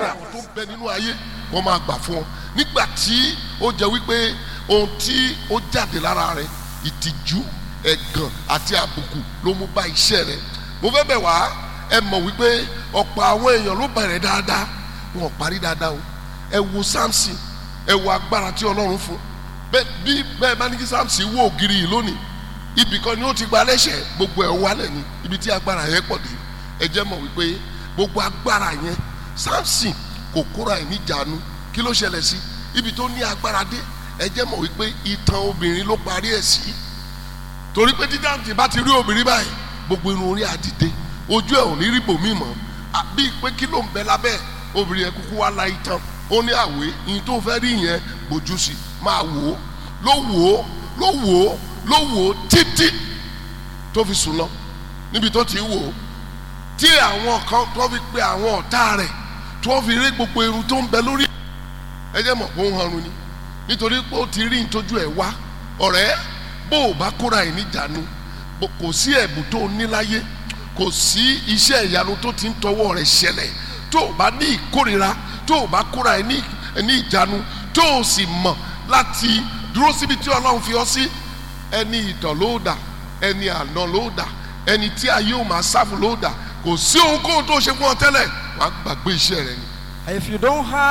àwọn tó ń bẹ nínú ayé wọ́n máa gbà fún ọ nígbà tí ó jẹ́ wípé ohun tí ó jáde lára rẹ̀ ìtìjú ẹ̀gàn àti àbùkù ló mú bá iṣẹ́ rẹ̀. mo fẹ́ bẹ̀ wá ẹ mọ̀ wípé ọ̀pọ̀ àwọn èèyàn ló bẹ̀rẹ̀ dáadáa wọn ò parí dáadáa o. ẹ wo Samson, ẹ wo agbára tí Ọlọ́run fún bí bẹ́ẹ̀ bá ní kí Samson wó ògiri yìí lónìí ibì kan ni ó ti gba lẹ́sẹ̀ gbogbo ẹ̀ wálẹ̀ ní ibi tí agbára yẹn pọ̀ dé. ẹ jẹ́ mọ̀ wípé gbogbo agbára yẹn Samson kò kóra ẹ̀ níjàánu. kí ló ṣẹlẹ̀ sí ibi tó ní agbára dé? ẹ jẹ́ mọ̀ wípé ìtàn obìnrin ló parí ẹ̀ sí. torí pé dídáǹtì bá ti rí obìnrin báyìí gbogbo irun orí àdìde ojú ẹ̀ ò ní rí bòmí mọ́ bíi pé kí ló ń bẹ lábẹ́ obìnrin yẹn kúkú wá la ìtàn. ó ní àwé ìyìn tó fẹ́ rí yẹn bójú sí máa wò ó ló wò ó ló wò ó ló wò ó títí tó fi sùn lọ níbi tó ti wò ó tí àwọn kan tó fi pe àwọn ọ̀tá rẹ̀ tó fi rí gbogbo irun tó ń bẹ lórí. ẹ jẹ́ mọ̀ pé ó ń hanrun ni nítorí pé ó ti rí ìtọ́jú ẹ̀ wá. ọ̀rẹ́ bó o bá kóra ẹ̀ níjàánu kò sí ẹ̀bùn tó ní láyé kò sí iṣẹ́ ìyanu tó ti ń tọwọ́ rẹ̀ ṣẹlẹ̀ tó o bá ní ìkórira tó o bá kóra ẹ̀ ní ìjánu tó o sì mọ̀ láti dúró síbi tí Ọlọ́run fi ọ sí. ẹni ìtàn ló dà ẹni àná ló dà ẹni tí ayé ò máa sáfù ló dà kò sí ohunkóhun tó ṣe fún ọ tẹ́lẹ̀ wàá gbàgbé iṣẹ́ rẹ ni. If you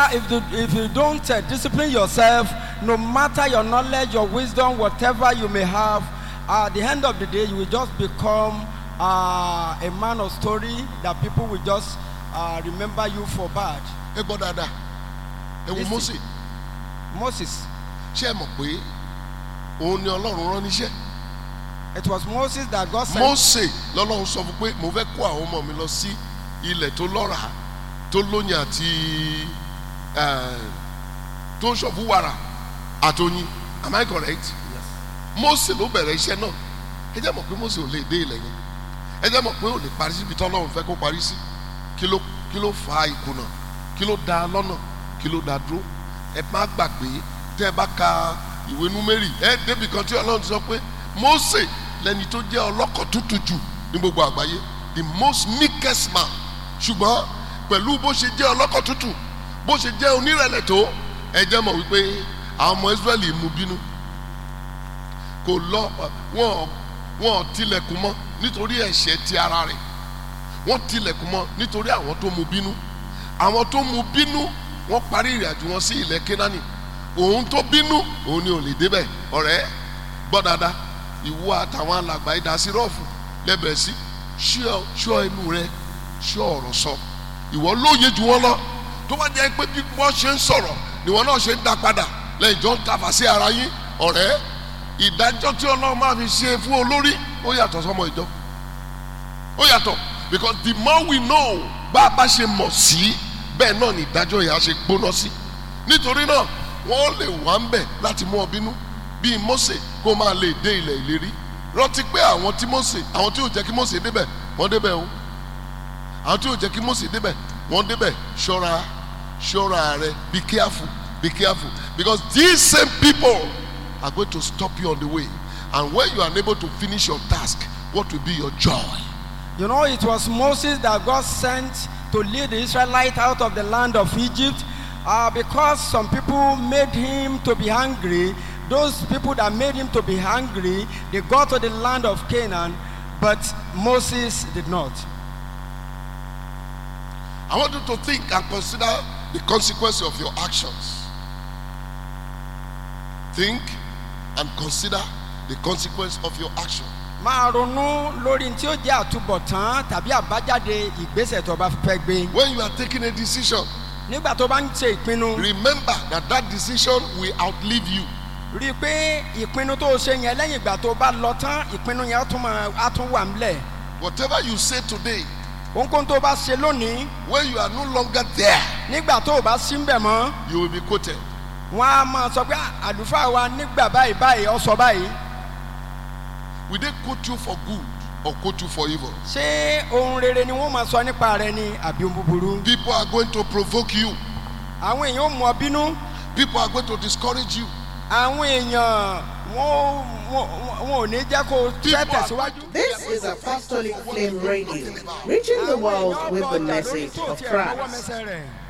don't discipline yourself, no matter your knowledge, your wisdom, whatever you may have, at the end of the day, you will just become a man of story that people will just remember you for bad. ẹ gbọ́ dáadáa ẹ wo Moses. ṣé ẹ mọ̀ pé òun ni Ọlọ́run rán níṣẹ́. It was Moses that God sent. Mósè lọ́lọ́run sọ fún pé mo fẹ́ kó àwọn ọmọ mi lọ sí ilẹ̀ tó lọ́ràá tó lóyìn àti tó ń ṣọ̀fún wàrà àtọyìn. Am I correct? Yes. Mósè ló bẹ̀rẹ̀ iṣẹ́ náà. ẹ jẹ́ mọ̀ pé Mósè ò lè dé ilẹ̀ yẹn. ẹ jẹ́ mọ̀ pé ò lè parí síbi tí Ọlọ́run fẹ́ kó parí sí. kí ló fa ìkùnà? kí ló dá lọ́nà? kí ló dá dúró? ẹ má gbàgbé tẹ́ ẹ bá ka ìwé Númérì ẹ débi kan tí Ọlọ́run sọ pé Mósè lẹni tó jẹ́ ọlọ́kọ̀ tútù jù ní gbogbo àgbáyé, the most meekest man. ṣùgbọ́n pẹ̀lú bó ṣe jẹ́ ọlọ́kọ̀ tútù bó ṣe jẹ́ onírẹ̀lẹ̀ tó ẹ jẹ́ mọ̀ wípé àwọn ọmọ Ísírẹ́lì mú bínú. kò lọ wọn tilẹ̀kùn mọ́ nítorí ẹ̀ṣẹ̀ ti ara rẹ̀, wọ́n tilẹ̀kùn mọ́ nítorí àwọn tó mú bínú. àwọn tó mú bínú wọ́n parí ìrìnàjò wọn sí ilẹ̀ Kénáánì. òun tó bínú òun ni ò lè débẹ̀. ọ̀rẹ́ gbọ́ dáadáa, ìwọ àtàwọn alàgbà ìdásí rọ́ọ̀fù lẹ́bẹ̀ẹ́ sí ṣọ́ ẹnu rẹ, ṣọ́ ọ̀rọ̀ sọ. ìwọ lóye jù wọ́n lọ. tó bá jẹ́ pé bí wọ́n ṣe ń sọ̀rọ̀ ni wọ́n náà ṣe ń dá padà lẹ́yìn tó ń tafà sí ara yín. ọ̀rẹ́ ìdájọ́ tí Ọlọ́run máa fi ṣe fún olórí ó yàtọ̀ sọ́mọ ìjọ. ó yàtọ̀ because the more we know bá a bá ṣe mọ̀ sí bẹ́ẹ̀ náà ni ìdájọ́ yẹn á ṣe gbóná sí. nítorí náà wọ́n lè wá ń bẹ̀ láti mú ọ bínú bíi Mósè kó máa lè dé ilẹ̀ ìlérí. rántí pé àwọn tí ò jẹ́ kí Mósè débẹ̀ wọ́n débẹ̀ o. àwọn tí ò jẹ́ kí Mósè débẹ̀ wọ́n débẹ̀. ṣọ́ra rẹ, be careful because these same people are going to stop you on the way, and when you are unable to finish your task, what will be your joy? You know, it was Moses that God sent to lead the Israelites out of the land of Egypt. Because some people made him to be hungry, those people that made him to be hungry, they got to the land of Canaan, but Moses did not. I want you to think and consider the consequence of your actions. Think and consider the consequence of your action. Máa ronú lórí tí ó jẹ́ àtúbọ̀tán tàbí àbájáde ìgbésẹ̀ tó bá fẹ́ gbé. When you are taking a decision, nígbà tó bá ń ṣe ìpinnu, remember that decision will outlive you. rí i pé ìpinnu tó ṣe yẹn lẹ́yìn ìgbà tó bá lọ tán ìpinnu yẹn á tún wà nílẹ̀. Whatever you say today, ohunkóhun tó bá ṣe lónìí, when you are no longer there, nígbà tó o bá sí ń bẹ̀ mọ́, you will be quoted. wọ́n á máa sọ pé àlùfáà wa nígbà báyìí ó sọ báyìí. Will they quote you for good or quote you for evil? ṣé ohun rere ni wọ́n máa sọ nípa rẹ ni àbí ohun búburú? People are going to provoke you. àwọn èèyàn ó mú ọ bínú. People are going to discourage you. àwọn èèyàn wọn ò ní jẹ́ kó tẹ́ tẹ̀síwájú. This is Apostolic Flame Radio, reaching the world with the message of Christ.